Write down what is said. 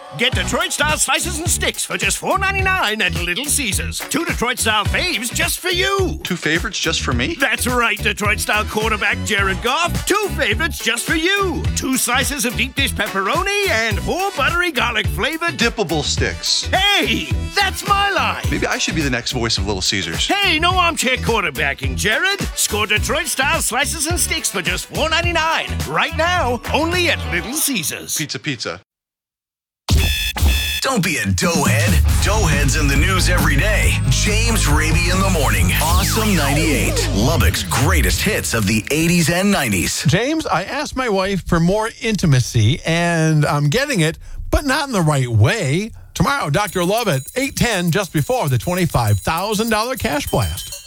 Get Detroit-style slices and sticks for just $4.99 at Little Caesars. 2 Detroit-style faves just for you. 2 favorites just for me? That's right, Detroit-style quarterback Jared Goff. 2 favorites just for you. 2 slices of deep dish pepperoni and 4 buttery garlic-flavored dippable sticks. Hey, that's my line. Maybe I should be the next voice of Little Caesars. Hey, no armchair quarterbacking, Jared. Score Detroit-style slices and sticks for just $4.99. Right now, only at Little Caesars. Pizza. Don't be a doughhead. Doughhead's in the news every day. James Raby in the morning. Awesome 98. Lubbock's greatest hits of the 80s and 90s. James, I asked my wife for more intimacy, and I'm getting it, but not in the right way. Tomorrow, Dr. Love at 8:10, just before the $25,000 cash blast.